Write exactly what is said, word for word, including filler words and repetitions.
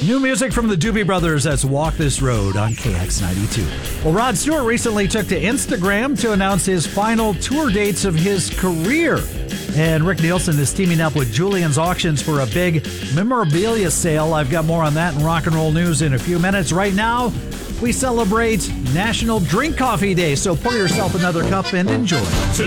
New music from the Doobie Brothers. That's Walk This Road on K X ninety-two. Well, Rod Stewart recently took to Instagram to announce his final tour dates of his career. And Rick Nielsen is teaming up with Julian's Auctions for a big memorabilia sale. I've got more on that in rock and roll news in a few minutes. Right now, we celebrate National Drink Coffee Day, so pour yourself another cup and enjoy.